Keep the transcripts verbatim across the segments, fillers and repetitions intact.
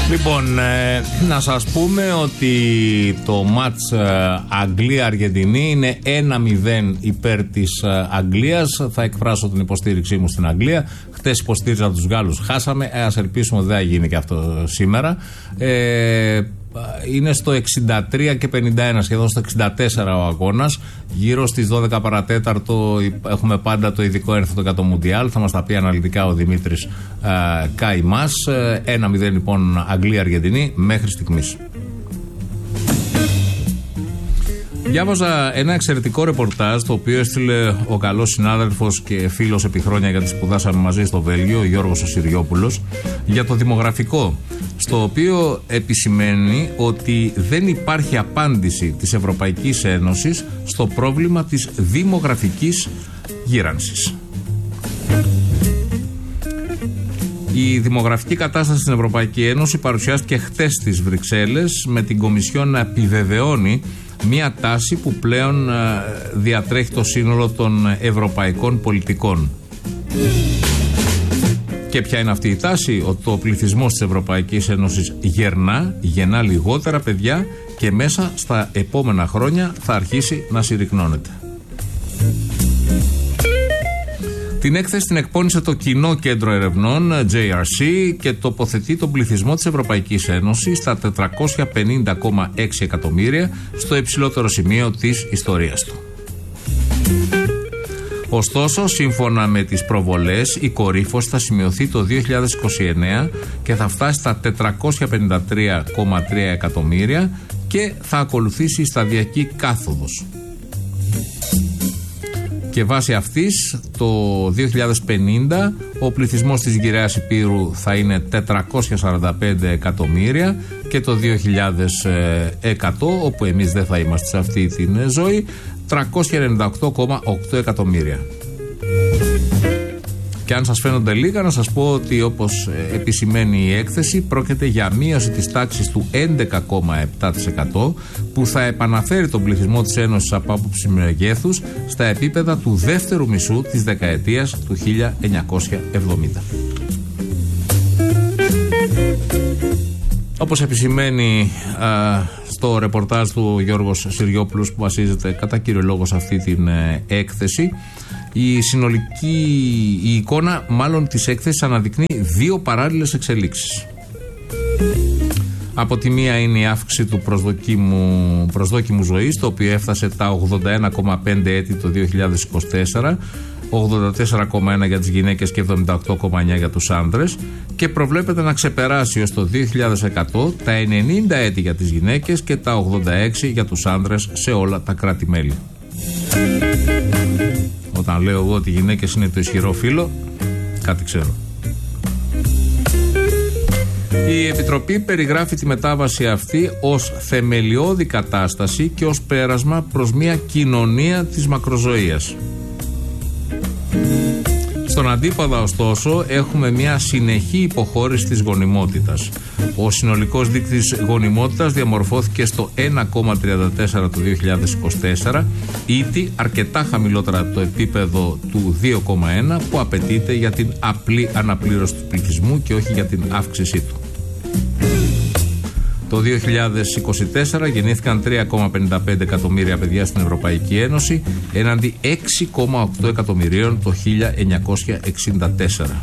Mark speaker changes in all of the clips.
Speaker 1: Λοιπόν, ε, να σας πούμε ότι το μάτς ε, Αγγλία-Αργεντινή είναι ένα μηδέν υπέρ της ε, Αγγλίας. Θα εκφράσω την υποστήριξή μου στην Αγγλία. Χτες υποστήριζα τους Γάλλους, χάσαμε. Ε, ας ελπίσουμε ότι δεν θα γίνει και αυτό σήμερα. Ε, είναι στο εξήντα τρία και πενήντα ένα, σχεδόν στο εξήντα τέσσερα ο αγώνας. Γύρω στις δώδεκα παρατέταρτο έχουμε πάντα το ειδικό ένθετο για το Μουντιάλ. Θα μας τα πει αναλυτικά ο Δημήτρης ε, Καϊμάς. ένα μηδέν λοιπόν Αγγλία-Αργεντινή μέχρι στιγμής. Διάβαζα ένα εξαιρετικό ρεπορτάζ το οποίο έστειλε ο καλός συνάδελφος και φίλος επί χρόνια, γιατί σπουδάσαμε μαζί στο Βέλγιο, ο Γιώργος ο Συριόπουλος, για το δημογραφικό, στο οποίο επισημαίνει ότι δεν υπάρχει απάντηση της Ευρωπαϊκής Ένωσης στο πρόβλημα της δημογραφικής γύρανσης. Η δημογραφική κατάσταση στην Ευρωπαϊκή Ένωση παρουσιάστηκε χτες στις Βρυξέλλες, με την Κομισιόν να επιβεβαιώνει μια τάση που πλέον διατρέχει το σύνολο των ευρωπαϊκών πολιτικών. Και ποια είναι αυτή η τάση? Ότι ο πληθυσμός της Ευρωπαϊκής Ένωσης γερνά, γεννά λιγότερα παιδιά και μέσα στα επόμενα χρόνια θα αρχίσει να συρρικνώνεται. Την έκθεση την εκπώνησε το Κοινό Κέντρο Ερευνών τζέι αρ σι και τοποθετεί τον πληθυσμό της Ευρωπαϊκής Ένωσης στα τετρακόσια πενήντα κόμμα έξι εκατομμύρια, στο υψηλότερο σημείο της ιστορίας του. Ωστόσο, σύμφωνα με τις προβολές, η κορύφωση θα σημειωθεί το δύο χιλιάδες είκοσι εννέα και θα φτάσει στα τετρακόσια πενήντα τρία κόμμα τρία εκατομμύρια και θα ακολουθήσει η σταδιακή κάθοδος. Και βάσει αυτής, το δύο χιλιάδες πενήντα ο πληθυσμός της γυραιάς Υπήρου θα είναι τετρακόσια σαράντα πέντε εκατομμύρια και το δύο χιλιάδες εκατό, όπου εμείς δεν θα είμαστε σε αυτή την ζωή, τριακόσια ενενήντα οκτώ κόμμα οκτώ εκατομμύρια. Και αν σας φαίνονται λίγα, να σας πω ότι, όπως επισημαίνει η έκθεση, πρόκειται για μείωση της τάξης του έντεκα κόμμα επτά τοις εκατό που θα επαναφέρει τον πληθυσμό της Ένωσης από άποψη μεγέθους στα επίπεδα του δεύτερου μισού της δεκαετίας του χίλια εννιακόσια εβδομήντα. Όπως επισημαίνει α, στο ρεπορτάζ του Γιώργος Συριόπουλος, που βασίζεται κατά κύριο λόγο σε αυτή την ε, έκθεση, η συνολική η εικόνα μάλλον της έκθεσης αναδεικνύει δύο παράλληλες εξελίξεις. Από τη μία είναι η αύξηση του προσδόκιμου, προσδόκιμου ζωής, το οποίο έφτασε τα ογδόντα ένα κόμμα πέντε έτη το δύο χιλιάδες είκοσι τέσσερα, ογδόντα τέσσερα κόμμα ένα για τις γυναίκες και εβδομήντα οκτώ κόμμα εννέα για τους άνδρες, και προβλέπεται να ξεπεράσει ως το δύο χιλιάδες εκατό τα ενενήντα έτη για τις γυναίκες και τα ογδόντα έξι για τους άνδρες σε όλα τα κράτη-μέλη. Όταν λέω εγώ ότι οι γυναίκες είναι το ισχυρό φύλο, κάτι ξέρω. Η Επιτροπή περιγράφει τη μετάβαση αυτή ως θεμελιώδη κατάσταση και ως πέρασμα προς μια κοινωνία της μακροζωίας. Στον αντίποδα, ωστόσο, έχουμε μια συνεχή υποχώρηση της γονιμότητας. Ο συνολικός δείκτης γονιμότητας διαμορφώθηκε στο ένα κόμμα τριάντα τέσσερα το δύο χιλιάδες είκοσι τέσσερα, ήδη αρκετά χαμηλότερα από το επίπεδο του δύο κόμμα ένα που απαιτείται για την απλή αναπλήρωση του πληθυσμού και όχι για την αύξησή του. Το δύο χιλιάδες είκοσι τέσσερα γεννήθηκαν τρία κόμμα πενήντα πέντε εκατομμύρια παιδιά στην Ευρωπαϊκή Ένωση, έναντι έξι κόμμα οκτώ εκατομμυρίων το χίλια εννιακόσια εξήντα τέσσερα.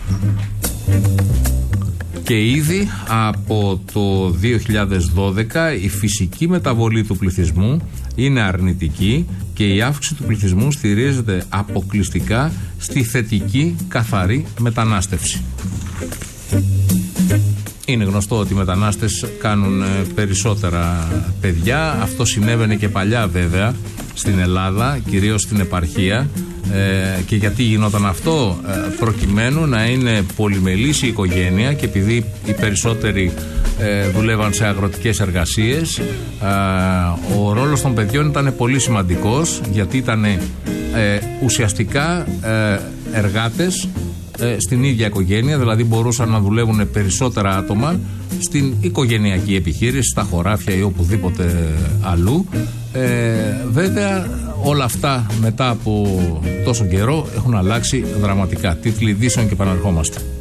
Speaker 1: Και ήδη από το δύο χιλιάδες δώδεκα η φυσική μεταβολή του πληθυσμού είναι αρνητική και η αύξηση του πληθυσμού στηρίζεται αποκλειστικά στη θετική καθαρή μετανάστευση. Είναι γνωστό ότι οι μετανάστες κάνουν περισσότερα παιδιά. Αυτό συνέβαινε και παλιά βέβαια στην Ελλάδα, κυρίως στην επαρχία. Ε, και γιατί γινόταν αυτό? Ε, προκειμένου να είναι πολυμελής η οικογένεια και επειδή οι περισσότεροι ε, δουλεύαν σε αγροτικές εργασίες, ε, ο ρόλος των παιδιών ήταν πολύ σημαντικός, γιατί ήταν ε, ουσιαστικά ε, εργάτες ε, στην ίδια οικογένεια, δηλαδή μπορούσαν να δουλεύουν περισσότερα άτομα στην οικογενειακή επιχείρηση, στα χωράφια ή οπουδήποτε αλλού. Ε, βέβαια όλα αυτά μετά από τόσο καιρό έχουν αλλάξει δραματικά. Τίτλοι ειδήσεων και επαναρχόμαστε.